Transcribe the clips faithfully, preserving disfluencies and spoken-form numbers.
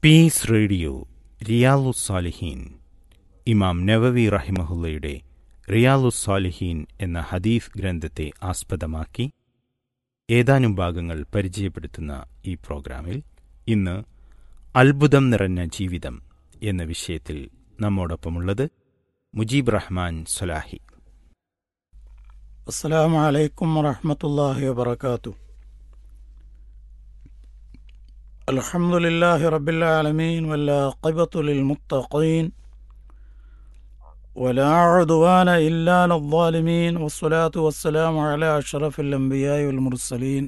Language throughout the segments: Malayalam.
Piece radio റിയാലുസ്സാലിഹീൻ. ഇമാം നവവി റഹിമഹുല്ലയുടെ റിയാലുസ്സാലിഹീൻ എന്ന ഹദീസ് ഗ്രന്ഥത്തെ ആസ്പദമാക്കി ഏതാനും ഭാഗങ്ങൾ പരിചയപ്പെടുത്തുന്ന ഈ പ്രോഗ്രാമിൽ ഇന്ന് അത്ഭുതം നിറഞ്ഞ ജീവിതം എന്ന വിഷയത്തിൽ നമ്മോടൊപ്പമുള്ളത് മുജീബ് റഹ്മാൻ സലാഹി. അസ്സലാമു അലൈക്കും വറഹ്മത്തുള്ളാഹി വബറകാതുഹു. അൽഹംദുലില്ലാഹി റബ്ബിൽ ആലമീൻ വല്ലാഖിബത്തു ലിൽ മുത്തഖീൻ വലാ ഉദ്വാന ഇല്ലാ അലൽ-ളാലിമീൻ വസ്സലാത്തു വസ്സലാമു അലാ അഷ്റഫിൽ അംബിയാഇ വൽ മുർസലീൻ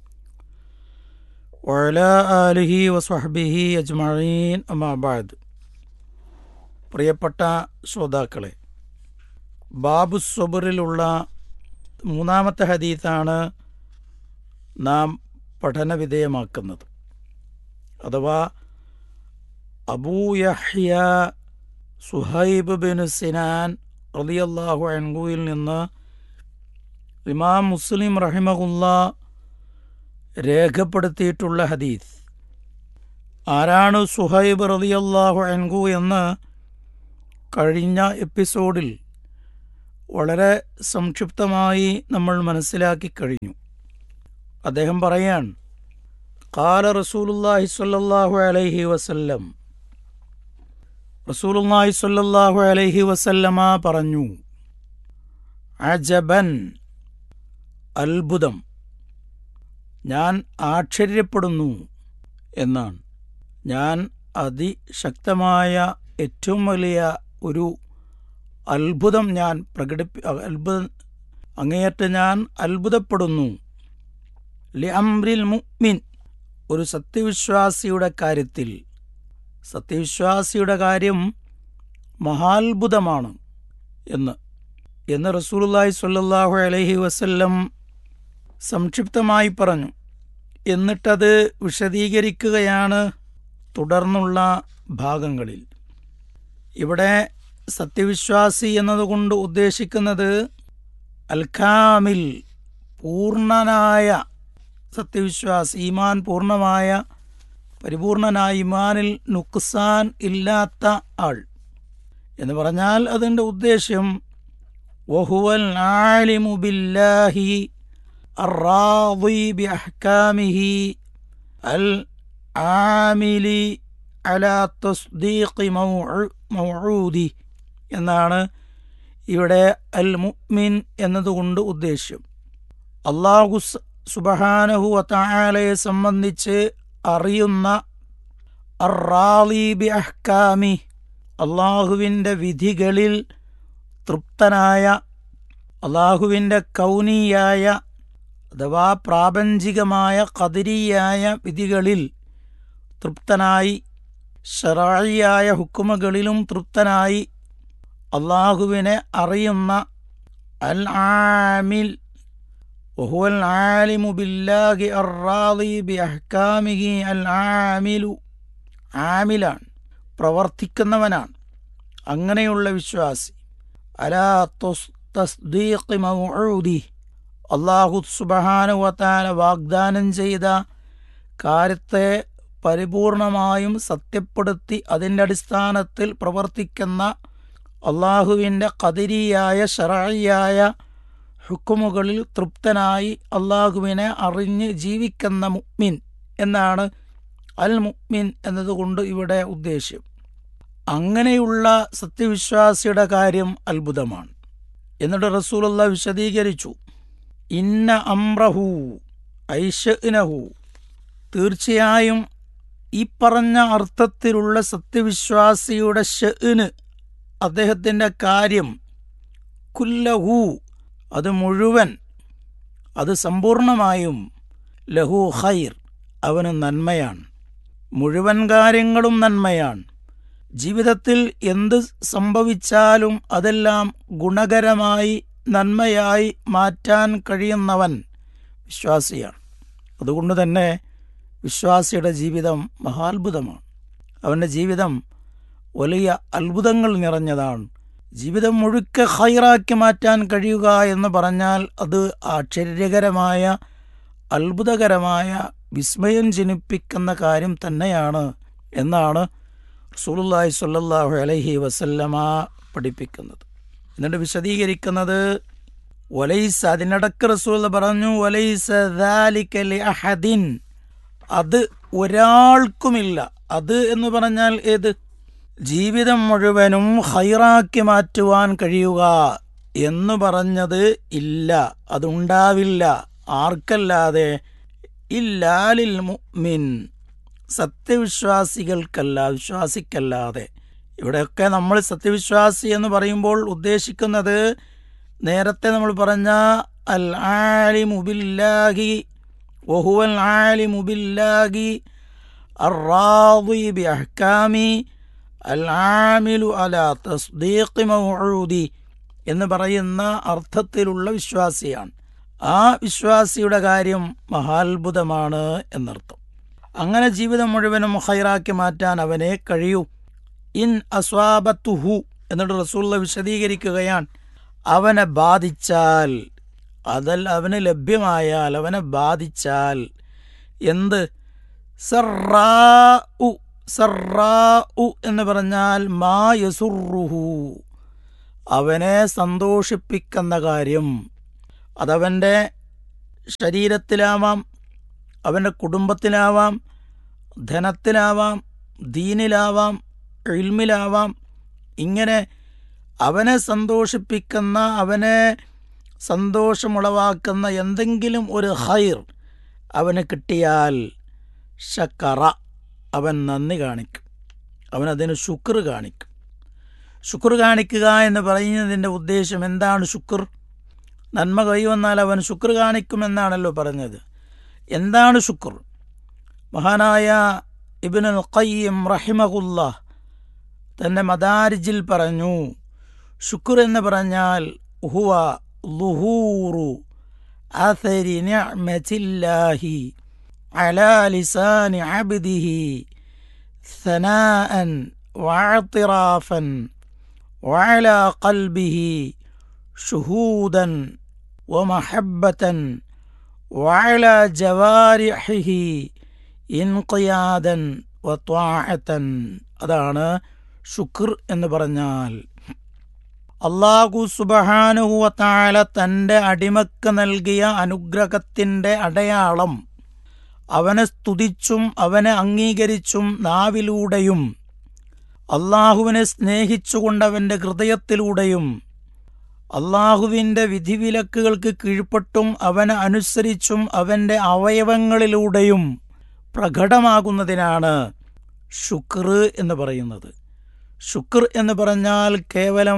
വഅലാ ആലിഹി വസ്വഹ്ബിഹി അജ്മഈൻ. അമ്മാ ബഅദ്. പ്രിയപ്പെട്ട ശ്രോതാക്കളെ, ബാബു സ്വബറിലുള്ള മൂന്നാമത്തെ ഹദീസാണ് നാം പഠനവിധേയമാക്കുന്നത്. അഥവാ അബൂ യഹ്യ സുഹൈബ് ബിൻ സിനാൻ റളിയല്ലാഹു അൻഹുവിൽ നിന്ന് ഇമാം മുസ്ലിം റഹിമഹുല്ലാഹ് രേഖപ്പെടുത്തിയിട്ടുള്ള ഹദീസ്. ആരാണ് സുഹൈബ് റളിയല്ലാഹു അൻഹു എന്ന് കഴിഞ്ഞ എപ്പിസോഡിൽ വളരെ സംക്ഷിപ്തമായി നമ്മൾ മനസ്സിലാക്കി കഴിഞ്ഞു. അദ്ദേഹം പറയാൻ, ഖാല റസൂലുള്ളാഹി സ്വല്ലല്ലാഹു അലൈഹി വസല്ലം, റസൂലുള്ളാഹി സ്വല്ലല്ലാഹു അലൈഹി വസല്ലമ പറഞ്ഞു, അജബൻ, അത്ഭുതം, ഞാൻ ആശ്ചര്യപ്പെടുന്നു എന്നാണ്. ഞാൻ അതിശക്തമായ ഏറ്റവും വലിയ ഒരു അത്ഭുതം ഞാൻ പ്രകടിപ്പി അത്ഭുതം അങ്ങേയറ്റം ഞാൻ അത്ഭുതപ്പെടുന്നു. ലി അംറിൽ മുഅ്മിൻ, ഒരു സത്യവിശ്വാസിയുടെ കാര്യത്തിൽ. സത്യവിശ്വാസിയുടെ കാര്യം മഹാത്ഭുതമാണ് എന്ന് എന്ന് റസൂലുള്ളാഹി സ്വല്ലല്ലാഹു അലൈഹി വസല്ലം സംക്ഷിപ്തമായി പറഞ്ഞു. എന്നിട്ടത് വിശദീകരിക്കുകയാണ് തുടർന്നുള്ള ഭാഗങ്ങളിൽ. ഇവിടെ സത്യവിശ്വാസി എന്നതുകൊണ്ട് ഉദ്ദേശിക്കുന്നത് അൽ കാമിൽ, പൂർണ്ണനായ സത്യവിശ്വാസി, ഈമാൻ പൂർണ്ണമായ പരിപൂർണനായ, ഈമാനിൽ നുക്സാൻ ഇല്ലാത്ത ആൾ എന്ന് പറഞ്ഞാൽ അതിൻ്റെ ഉദ്ദേശ്യം വഹുവൽ ആലിമു ബില്ലാഹി അർറാദി ബിഅഹ്കാമിഹി അൽ ആമിലി അലാ തസ്ദീഖി മൗഊദി എന്നാണ് ഇവിടെ അൽ മുഅ്മിൻ എന്നതുകൊണ്ട് ഉദ്ദേശ്യം. അല്ലാഹു സുബ്ഹാനഹു വ തആലയെ സംബന്ധിച്ച് അറിയുന്ന, അർറാളി ബി അഹ്കാമി, അള്ളാഹുവിൻ്റെ വിധികളിൽ തൃപ്തനായ, അള്ളാഹുവിൻ്റെ കൗനിയായ അഥവാ പ്രാപഞ്ചികമായ ഖദരിയായ വിധികളിൽ തൃപ്തനായി, ശറഈയായ ഹുക്കുമുകളിലും തൃപ്തനായി അള്ളാഹുവിനെ അറിയുന്ന അൽ ആമിൽ, വഹുവൽ ആലിമു ബില്ലാഹി അർറാദി ബിഅഹ്കാമിഹി അൽ ആമിലു, ആമിലാണ്, പ്രവർത്തിക്കുന്നവനാണ്, അങ്ങനെയുള്ള വിശ്വാസി. അലാ തസ്ദീഖി മൗഊദി, അല്ലാഹു സുബ്ഹാനഹു വ തആല വാഗ്ദാനം ചെയ്ത കാര്യത്തെ പരിപൂർണമായും സത്യപ്പെടുത്തി അതിൻ്റെ അടിസ്ഥാനത്തിൽ പ്രവർത്തിക്കുന്ന, അള്ളാഹുവിൻ്റെ ഖദരിയായ ശറഈയായ ഹുക്കുമുകളിൽ തൃപ്തനായി അള്ളാഹുവിനെ അറിഞ്ഞ് ജീവിക്കുന്ന മുഅ്മിൻ എന്നാണ് അൽ മുഅ്മിൻ എന്നതുകൊണ്ട് ഇവിടെ ഉദ്ദേശ്യം. അങ്ങനെയുള്ള സത്യവിശ്വാസിയുടെ കാര്യം അത്ഭുതമാണ്. എന്നിട്ട് റസൂലുള്ളാഹി വിശദീകരിച്ചു, ഇന്ന അംറഹു ഐശഅ്നഹു, തീർച്ചയായും ഈ പറഞ്ഞ അർത്ഥത്തിലുള്ള സത്യവിശ്വാസിയുടെ ശഅ്ന്, അദ്ദേഹത്തിൻ്റെ കാര്യം, കുല്ലഹു, അത് മുഴുവൻ, അത് സമ്പൂർണമായും, ലഹു ഖൈർ, അവന് നന്മയാണ്, മുഴുവൻ കാര്യങ്ങളും നന്മയാണ്. ജീവിതത്തിൽ എന്ത് സംഭവിച്ചാലും അതെല്ലാം ഗുണകരമായി നന്മയായി മാറ്റാൻ കഴിയുന്നവൻ വിശ്വാസിയാണ്. അതുകൊണ്ട് തന്നെ വിശ്വാസിയുടെ ജീവിതം മഹാത്ഭുതമാണ്. അവൻ്റെ ജീവിതം വലിയ അത്ഭുതങ്ങൾ നിറഞ്ഞതാണ്. ജീവിതം മുഴുക്കെ ഖൈറാക്കി മാറ്റാൻ കഴിയുക എന്ന് പറഞ്ഞാൽ അത് ആശ്ചര്യകരമായ, അത്ഭുതകരമായ, വിസ്മയം ജനിപ്പിക്കുന്ന കാര്യം തന്നെയാണ് എന്നാണ് റസൂലുള്ളാഹി സ്വല്ലല്ലാഹു അലൈഹി വസല്ലമ പഠിപ്പിക്കുന്നത്. എന്നിട്ട് വിശദീകരിക്കുന്നത് വലൈസ, അതിനിടക്ക് റസൂൽ പറഞ്ഞു വലൈസ ദാലിക ലി അഹദിൻ, അത് ഒരാൾക്കുമില്ല. അത് എന്ന് പറഞ്ഞാൽ ഏത്? ജീവിതം മുഴുവനും ഖൈറാക്കി മാറ്റുവാൻ കഴിയുക എന്ന് പറഞ്ഞത് ഇല്ല, അതുണ്ടാവില്ല. ആർക്കല്ലാതെ? ഇല്ലാലിൽ മുഅ്മിൻ, സത്യവിശ്വാസികൾക്കല്ല, വിശ്വാസിക്കല്ലാതെ. ഇവിടെയൊക്കെ നമ്മൾ സത്യവിശ്വാസി എന്ന് പറയുമ്പോൾ ഉദ്ദേശിക്കുന്നത് നേരത്തെ നമ്മൾ പറഞ്ഞ അൽ ആലിമു ബില്ലാഹി വഹുവൽ ആലിമു ബില്ലാഹി അർറാദി ബിഅഹ്കാമി അൽ ആമിലു അലാ തസ്ദീഖി മൗഊദി എന്ന് പറയുന്ന അർത്ഥത്തിലുള്ള വിശ്വാസിയാണ്. ആ വിശ്വാസിയുടെ കാര്യം മഹാത്ഭുതമാണ് എന്നർത്ഥം. അങ്ങനെ ജീവിതം മുഴുവനും ഖൈറാക്കി മാറ്റാൻ അവനെ കഴിയൂ. ഇൻ അസ്വാബത്തുഹു എന്നിട്ട് റസൂലുള്ളാഹി വിശദീകരിക്കുകയാണ്, അവനെ ബാധിച്ചാൽ, അതൽ അവന് ലഭ്യമായാൽ, അവനെ ബാധിച്ചാൽ എന്ത്? സറാഉ, സറാഉ എന്ന് പറഞ്ഞാൽ മാ യസുറുഹു, അവനെ സന്തോഷിപ്പിക്കുന്ന കാര്യം. അതവൻ്റെ ശരീരത്തിലാവാം, അവൻ്റെ കുടുംബത്തിലാവാം, ധനത്തിലാവാം, ദീനിലാവാം, ഇൽമിലാവാം. ഇങ്ങനെ അവനെ സന്തോഷിപ്പിക്കുന്ന, അവനെ സന്തോഷമുളവാക്കുന്ന എന്തെങ്കിലും ഒരു ഖൈർ അവന് കിട്ടിയാൽ ശക്കറ, അവൻ നന്ദി കാണിക്കും, അവനതിന് ശുക്ർ കാണിക്കും. ശുക്ർ കാണിക്കുക എന്ന് പറയുന്നതിൻ്റെ ഉദ്ദേശം എന്താണ്? ശുക്ർ, നന്മ കൈവന്നാൽ അവൻ ശുക്ർ കാണിക്കുമെന്നാണല്ലോ പറഞ്ഞത്. എന്താണ് ശുക്ർ? മഹാനായ ഇബ്നുൽ ഖയ്യിം റഹിമഹുല്ലാഹ് തൻ്റെ മദാരിജിൽ പറഞ്ഞു, ശുക്ർ എന്ന് പറഞ്ഞാൽ ഹുവ ളുഹൂറു അഥരി നിഅമത്തില്ലാഹി അലാ ലിസാനി അബ്ദിഹി സനാഅൻ വഅതിറാഫൻ വഅലാ ഖൽബിഹി ശുഹൂദൻ വമഹബ്ബതൻ വഅലാ ജവാരിഹിഹി ഇൻഖിയാദൻ വത്വാഅതൻ. അതാണ് ശുക്ർ എന്ന് പറഞ്ഞാൽ. അല്ലാഹു സുബ്ഹാനഹു വ തആല തൻ്റെ അടിമക്ക് നൽകിയ അനുഗ്രഹത്തിൻ്റെ അടയാളം അവനെ സ്തുതിച്ചും അവനെ അംഗീകരിച്ചും നാവിലൂടെയും അള്ളാഹുവിനെ സ്നേഹിച്ചുകൊണ്ട് അവൻ്റെ ഹൃദയത്തിലൂടെയും അള്ളാഹുവിൻ്റെ വിധിവിലക്കുകൾക്ക് കീഴ്പ്പെട്ടും അവനെ അനുസരിച്ചും അവൻ്റെ അവയവങ്ങളിലൂടെയും പ്രകടമാകുന്നതിനാണ് ശുക്ർ എന്ന് പറയുന്നത്. ശുക്ർ എന്ന് പറഞ്ഞാൽ കേവലം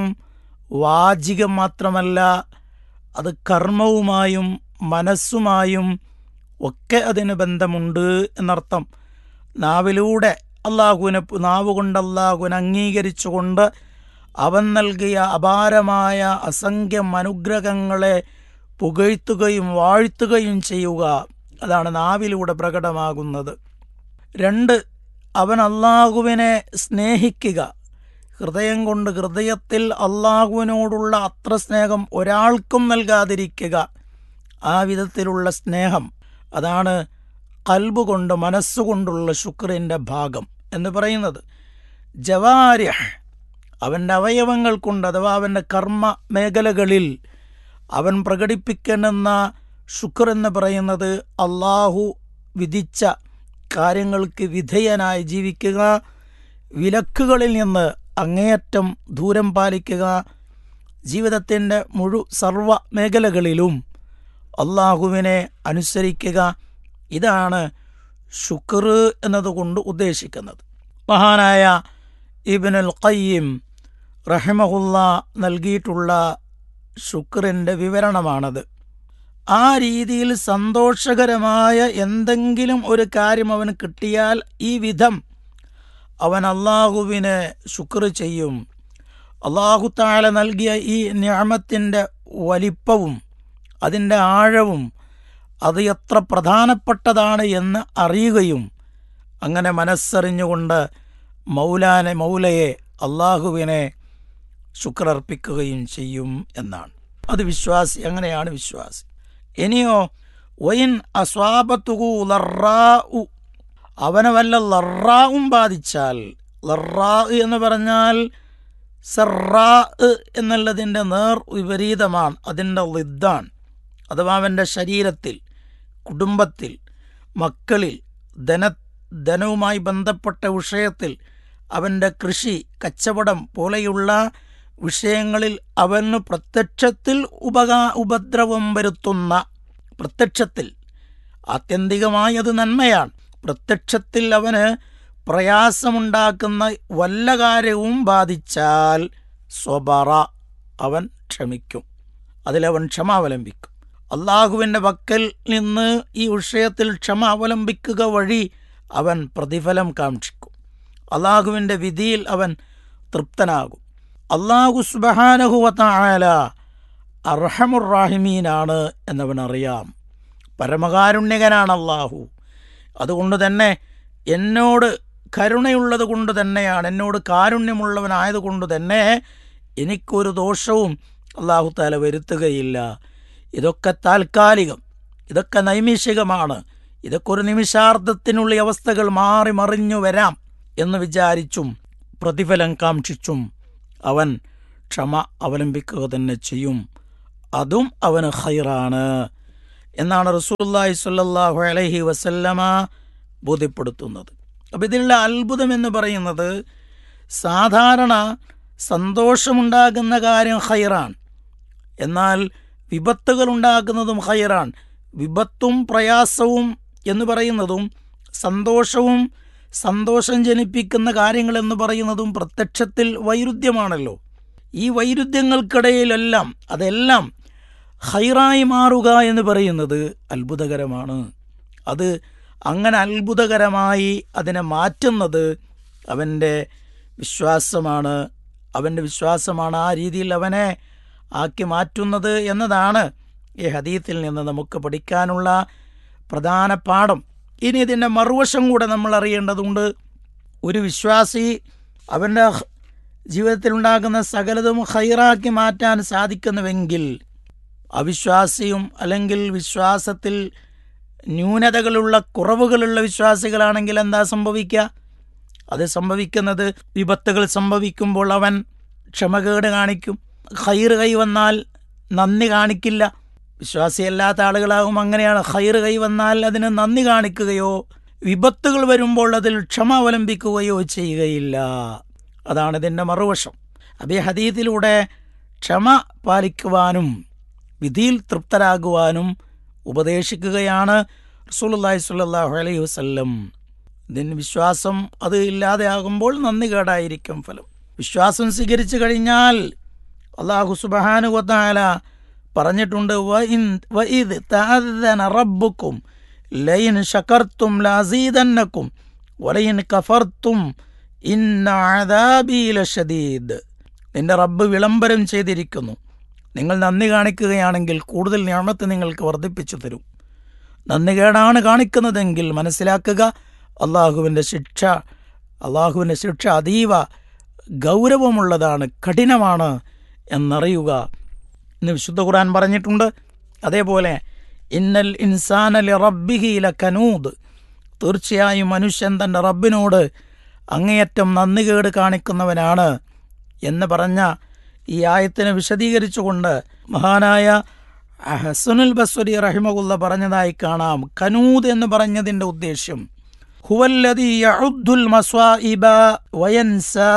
വാചികം മാത്രമല്ല, അത് കർമ്മവുമായും മനസ്സുമായും ഒക്കെ അതിന് ബന്ധമുണ്ട് എന്നർത്ഥം. നാവിലൂടെ അള്ളാഹുവിനെ, നാവ് കൊണ്ട് അള്ളാഹുവിനെ അംഗീകരിച്ചുകൊണ്ട് അവൻ നൽകിയ അപാരമായ അസംഖ്യം അനുഗ്രഹങ്ങളെ പുകഴ്ത്തുകയും വാഴ്ത്തുകയും ചെയ്യുക, അതാണ് നാവിലൂടെ പ്രകടമാകുന്നത്. രണ്ട്, അവൻ അള്ളാഹുവിനെ സ്നേഹിക്കുക, ഹൃദയം കൊണ്ട്, ഹൃദയത്തിൽ അള്ളാഹുവിനോടുള്ള അത്ര സ്നേഹം ഒരാൾക്കും നൽകാതിരിക്കുക, ആ വിധത്തിലുള്ള സ്നേഹം, അതാണ് ഖൽബ് കൊണ്ട്, മനസ്സുകൊണ്ടുള്ള ശുക്രിൻ്റെ ഭാഗം എന്ന് പറയുന്നത്. ജവാരിഹ്, അവൻ്റെ അവയവങ്ങൾ കൊണ്ട്, അഥവാ അവൻ്റെ കർമ്മ മേഖലകളിൽ അവൻ പ്രകടിപ്പിക്കണമെന്ന ശുക്ർ എന്ന് പറയുന്നത് അള്ളാഹു വിധിച്ച കാര്യങ്ങൾക്ക് വിധേയനായി ജീവിക്കുക, വിലക്കുകളിൽ നിന്ന് അങ്ങേയറ്റം ദൂരം പാലിക്കുക, ജീവിതത്തിൻ്റെ മുഴു സർവ മേഖലകളിലും അള്ളാഹുവിനെ അനുസരിക്കുക. ഇതാണ് ശുക്ർ എന്നതുകൊണ്ട് ഉദ്ദേശിക്കുന്നത്. മഹാനായ ഇബ്നുൽ ഖയ്യിം റഹിമഹുല്ലാ നൽകിയിട്ടുള്ള ശുക്രിൻ്റെ വിവരണമാണത്. ആ രീതിയിൽ സന്തോഷകരമായ എന്തെങ്കിലും ഒരു കാര്യം അവന് കിട്ടിയാൽ ഈ വിധം അവൻ അള്ളാഹുവിനെ ശുക്ർ ചെയ്യും. അള്ളാഹു തആല നൽകിയ ഈ നിഅമത്തിൻ്റെ വലിപ്പവും അതിൻ്റെ ആഴവും അത് എത്ര പ്രധാനപ്പെട്ടതാണ് എന്ന് അറിയുകയും അങ്ങനെ മനസ്സറിഞ്ഞുകൊണ്ട് മൗലാനെ മൗലയെ അള്ളാഹുവിനെ ശുക്രർപ്പിക്കുകയും ചെയ്യും എന്നാണ്. അത് വിശ്വാസി, അങ്ങനെയാണ് വിശ്വാസി. ഇനിയോ വൈൻ അസ്വാബത്തുഹു ലറാഉ, അവനെ വല്ല ലറാവും ബാധിച്ചാൽ, ലറാ എന്ന് പറഞ്ഞാൽ സറാ എന്നുള്ളതിൻ്റെ നേർ വിപരീതമാണ്, അതിൻ്റെ ളിദ്ദാണ്. അഥവാ അവൻ്റെ ശരീരത്തിൽ, കുടുംബത്തിൽ, മക്കളിൽ, ധന ധനവുമായി ബന്ധപ്പെട്ട വിഷയത്തിൽ, അവൻ്റെ കൃഷി, കച്ചവടം പോലെയുള്ള വിഷയങ്ങളിൽ അവന് പ്രത്യക്ഷത്തിൽ ഉപകാ ഉപദ്രവം വരുത്തുന്ന, പ്രത്യക്ഷത്തിൽ, ആത്യന്തികമായി അത് നന്മയാണ്, പ്രത്യക്ഷത്തിൽ അവന് പ്രയാസമുണ്ടാക്കുന്ന വല്ല കാര്യവും ബാധിച്ചാൽ സ്വബറ, അവൻ ക്ഷമിക്കും, അതിലവൻ ക്ഷമ അവലംബിക്കും. അള്ളാഹുവിൻ്റെ പക്കൽ നിന്ന് ഈ വിഷയത്തിൽ ക്ഷമ അവലംബിക്കുക വഴി അവൻ പ്രതിഫലം കാക്ഷിക്കും. അള്ളാഹുവിൻ്റെ വിധിയിൽ അവൻ തൃപ്തനാകും. അള്ളാഹു സുബ്ഹാനഹു വ തആല അർഹമുർ റാഹിമീനാണ് എന്നവനറിയാം. പരമകാരുണ്യകനാണ് അള്ളാഹു. അതുകൊണ്ട് തന്നെ എന്നോട് കരുണയുള്ളത് കൊണ്ട് തന്നെയാണ്, എന്നോട് കാരുണ്യമുള്ളവനായതുകൊണ്ട് തന്നെ എനിക്കൊരു ദോഷവും അള്ളാഹു തആല വരുത്തുകയില്ല. ഇതൊക്കെ താൽക്കാലികം, ഇതൊക്കെ നൈമിഷികമാണ്, ഇതൊക്കെ ഒരു നിമിഷാർദ്ധത്തിനുള്ള അവസ്ഥകൾ മാറി മറിഞ്ഞു വരാം എന്ന് വിചാരിച്ചും പ്രതിഫലം കാക്ഷിച്ചും അവൻ ക്ഷമ അവലംബിക്കുക തന്നെ ചെയ്യും. അതും അവന് ഖൈറാണ് എന്നാണ് റസൂലുള്ളാഹി സ്വല്ലല്ലാഹു അലൈഹി വസല്ലമ ബോധ്യപ്പെടുത്തുന്നത്. അപ്പം ഇതിലുള്ള അത്ഭുതം എന്ന് പറയുന്നത്, സാധാരണ സന്തോഷമുണ്ടാകുന്ന കാര്യം ഖൈറാണ്, എന്നാൽ വിപത്തുകൾ ഉണ്ടാക്കുന്നതും ഖൈറാണ്. വിപത്തും പ്രയാസവും എന്ന് പറയുന്നതും സന്തോഷവും സന്തോഷം ജനിപ്പിക്കുന്ന കാര്യങ്ങളെന്ന് പറയുന്നതും പ്രത്യക്ഷത്തിൽ വൈരുദ്ധ്യമാണല്ലോ. ഈ വൈരുദ്ധ്യങ്ങൾക്കിടയിലെല്ലാം അതെല്ലാം ഖൈറായി മാറുക എന്ന് പറയുന്നത് അത്ഭുതകരമാണ്. അത് അങ്ങനെ അത്ഭുതകരമായി അതിനെ മാറ്റുന്നത് അവൻ്റെ വിശ്വാസമാണ്. അവൻ്റെ വിശ്വാസമാണ് ആ രീതിയിൽ അവനെ ആക്കി മാറ്റുന്നത് എന്നതാണ് ഈ ഹദീത്തിൽ നിന്ന് നമുക്ക് പഠിക്കാനുള്ള പ്രധാന പാഠം. ഇനി ഇതിൻ്റെ മറുവശം കൂടെ നമ്മൾ അറിയേണ്ടതുണ്ട്. ഒരു വിശ്വാസി അവൻ്റെ ജീവിതത്തിലുണ്ടാകുന്ന സകലതും ഖൈറാക്കി മാറ്റാൻ സാധിക്കുന്നുവെങ്കിൽ, അവിശ്വാസിയും അല്ലെങ്കിൽ വിശ്വാസത്തിൽ ന്യൂനതകളുള്ള കുറവുകളുള്ള വിശ്വാസികളാണെങ്കിൽ എന്താ സംഭവിക്കുക? അത് സംഭവിക്കുന്നത്, വിപത്തുകൾ സംഭവിക്കുമ്പോൾ അവൻ ക്ഷമകേട് കാണിക്കും. ഖൈർ കൈ വന്നാൽ നന്ദി കാണിക്കില്ല. വിശ്വാസിയല്ലാത്ത ആളുകളാകും അങ്ങനെയാണ്. ഖൈർ കൈ വന്നാൽ അതിന് നന്ദി കാണിക്കുകയോ വിപത്തുകൾ വരുമ്പോൾ അതിൽ ക്ഷമ അവലംബിക്കുകയോ ചെയ്യുകയില്ല. അതാണ് ഇതിൻ്റെ മറുവശം. അബി ഹദീത്തിലൂടെ ക്ഷമ പാലിക്കുവാനും വിധിയിൽ തൃപ്തരാകുവാനും ഉപദേശിക്കുകയാണ് റസൂലുള്ളാഹി സ്വല്ലല്ലാഹു അലൈഹി വസല്ലം. ഇതിന് വിശ്വാസം അത് ഇല്ലാതെയാകുമ്പോൾ നന്ദി കേടായിരിക്കും ഫലം. വിശ്വാസം സ്വീകരിച്ചു കഴിഞ്ഞാൽ അല്ലാഹു സുബ്ഹാനഹു വ തആല പറഞ്ഞിട്ടുണ്ട്, വഇദ് തഅദ്ദന റബ്ബുക്കും ലയിൻ ശകർത്തും ലഅസീദന്നക്കും വലയിൻ കഫർത്തും ഇന്ന അദാബി ലശദീദ്. നിന്റെ റബ്ബ് വിളംബരം ചെയ്തിരിക്കുന്നു, നിങ്ങൾ നന്ദി കാണിക്കുകയാണെങ്കിൽ കൂടുതൽ നിഅമത്ത് നിങ്ങൾക്ക് വർദ്ധിപ്പിച്ചു തരും. നന്ദികേടാണ് കാണിക്കുന്നതെങ്കിൽ മനസ്സിലാക്കുക, അള്ളാഹുവിൻ്റെ ശിക്ഷ അള്ളാഹുവിൻ്റെ ശിക്ഷ അതീവ ഗൗരവമുള്ളതാണ്, കഠിനമാണ് എന്നറിയുക എന്ന് വിശുദ്ധ ഖുർആൻ പറഞ്ഞിട്ടുണ്ട്. അതേപോലെ ഇന്നൽ ഇൻസാന ലിറബ്ബിഹി ലകനൂദ്, തീർച്ചയായും മനുഷ്യൻ തൻ്റെ റബ്ബിനോട് അങ്ങേയറ്റം നന്ദികേട് കാണിക്കുന്നവനാണ് എന്ന് പറഞ്ഞ ഈ ആയത്തിനെ വിശദീകരിച്ചുകൊണ്ട് മഹാനായ ഹസനുൽ ബസ്വരി റഹിമഹുല്ല പറഞ്ഞതായി കാണാം. കനൂദ് എന്ന് പറഞ്ഞതിൻ്റെ ഉദ്ദേശ്യം ഹുവല്ലദീ യഉദ്ദുൽ മസ്വാഇബ വയൻസാ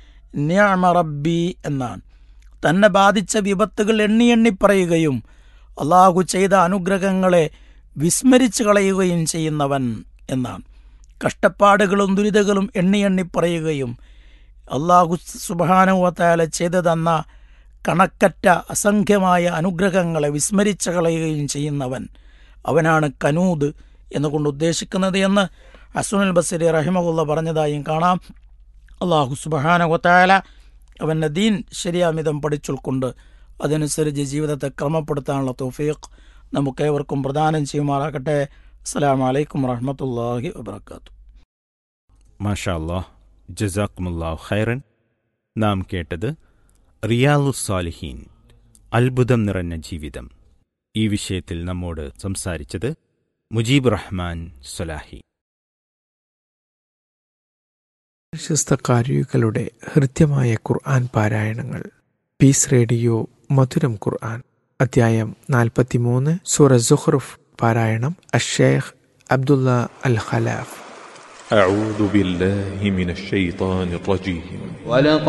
നിഅമ റബ്ബി എന്നാണ്. തന്നെ ബാധിച്ച വിപത്തുകൾ എണ്ണി എണ്ണി പറയുകയും അള്ളാഹു ചെയ്ത അനുഗ്രഹങ്ങളെ വിസ്മരിച്ചു കളയുകയും ചെയ്യുന്നവൻ എന്നാണ്. കഷ്ടപ്പാടുകളും ദുരിതങ്ങളും എണ്ണി എണ്ണി പറയുകയും അള്ളാഹു സുബ്ഹാനഹു വ തആല ചെയ്തു തന്ന കണക്കറ്റ അസംഖ്യമായ അനുഗ്രഹങ്ങളെ വിസ്മരിച്ചു കളയുകയും ചെയ്യുന്നവൻ, അവനാണ് കനൂദ് എന്നുകൊണ്ട് ഉദ്ദേശിക്കുന്നത് എന്ന് ഹസനുൽ ബസ്രി റഹിമഹുല്ല പറഞ്ഞതായും കാണാം. അള്ളാഹു സുബ്ഹാനഹു വ തആല അവൻ്റെ ദീൻ ശരിയാമിതം പഠിച്ചുൾക്കൊണ്ട് അതനുസരിച്ച് ജീവിതത്തെ ക്രമപ്പെടുത്താനുള്ള തൗഫീഖ് നമുക്കേവർക്കും പ്രദാനം ചെയ്യുമാറാകട്ടെ. അസ്സലാമു അലൈക്കും വറഹ്മത്തുള്ളാഹി വബറകാതുഹു. മാഷാ അല്ലാഹ്, ജസാക്കുമുല്ലാഹു ഖൈറൻ. നാം കേട്ടത് റിയാലുസ് സാലിഹീൻ, അത്ഭുതം നിറഞ്ഞ ജീവിതം. ഈ വിഷയത്തിൽ നമ്മോട് സംസാരിച്ചത് മുജീബ് റഹ്മാൻ സ്വലാഹി. പ്രശസ്ത കാരികളുടെ ഹൃദ്യമായ ഖുർആൻ പാരായണങ്ങൾ. പീസ് റേഡിയോ മധുരം ഖുർആൻ അധ്യായം നാൽപ്പത്തിമൂന്ന് സൂറ സുഖ്റുഫ് പാരായണം അഷ്ശൈഖ് അബ്ദുള്ള അൽ ഖലാഫ്. أعوذ بالله من الشيطان الرجيم.